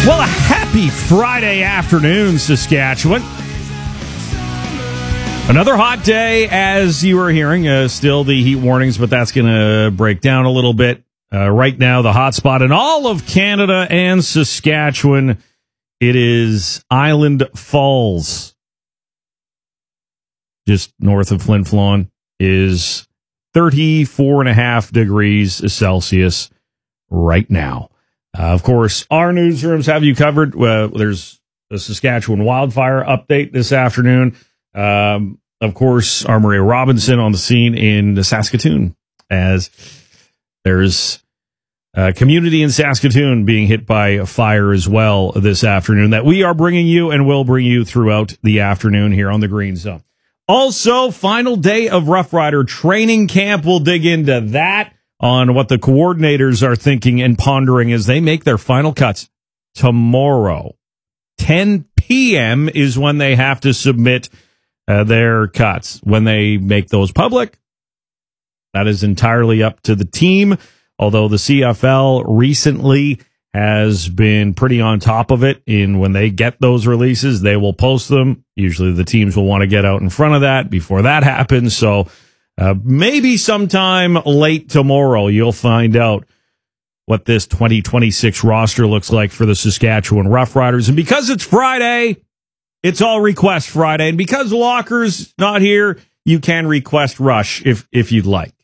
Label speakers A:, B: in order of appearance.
A: Well, a happy Friday afternoon, Saskatchewan. Another hot day, as you were hearing. Still the heat warnings, but that's going to break down a little bit. Right now, the hot spot in all of Canada and Saskatchewan, it is Island Falls. Just north of Flin Flon is 34.5 degrees Celsius right now. Of course, our newsrooms have you covered. There's a Saskatchewan wildfire update this afternoon. Of course, our Maria Robinson on the scene in Saskatoon, as there's a community in Saskatoon being hit by a fire as well this afternoon that we are bringing you and will bring you throughout the afternoon here on the Green Zone. Also, final day of Rough Rider training camp. We'll dig into that, on what the coordinators are thinking and pondering as they make their final cuts tomorrow. 10 p.m. is when they have to submit their cuts. When they make those public, that is entirely up to the team, although the CFL recently has been pretty on top of it. In when they get those releases, they will post them. Usually the teams will want to get out in front of that before that happens, so maybe sometime late tomorrow, you'll find out what this 2026 roster looks like for the Saskatchewan Roughriders. And because it's Friday, it's all Request Friday. And because Locker's not here, you can request Rush if you'd like.